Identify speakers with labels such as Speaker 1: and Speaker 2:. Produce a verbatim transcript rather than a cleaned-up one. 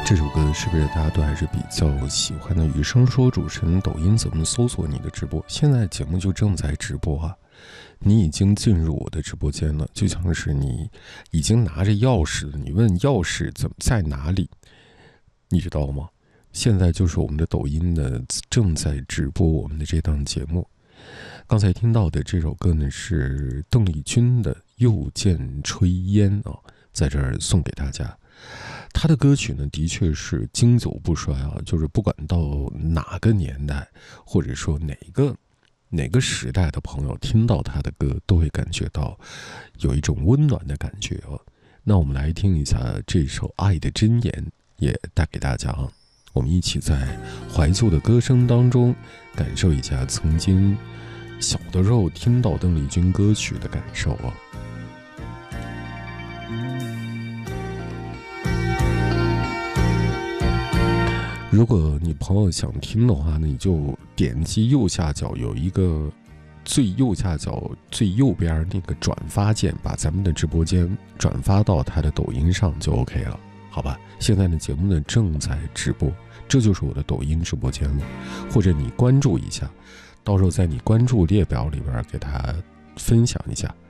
Speaker 1: 这首歌是不是大家都还是比较喜欢的？雨生说主持人抖音怎么搜索你的直播？现在节目就正在直播啊，你已经进入我的直播间了，就像是你已经拿着钥匙，你问钥匙怎么在哪里，你知道吗？现在就是我们的抖音呢正在直播我们的这档节目。刚才听到的这首歌呢是邓丽君的《又见炊烟》啊，在这儿送给大家。他的歌曲呢，的确是经久不衰啊，就是不管到哪个年代，或者说哪个哪个时代的朋友听到他的歌，都会感觉到有一种温暖的感觉啊。那我们来听一下这首《爱的箴言》，也带给大家啊。我们一起在怀旧的歌声当中，感受一下曾经小的时候听到邓丽君歌曲的感受啊。如果你朋友想听的话呢，你就点击右下角有一个最右下角最右边那个转发键，把咱们的直播间转发到他的抖音上就 OK 了，好吧？现在的节目呢正在直播，这就是我的抖音直播间了，或者你关注一下，到时候在你关注列表里边给他分享一下。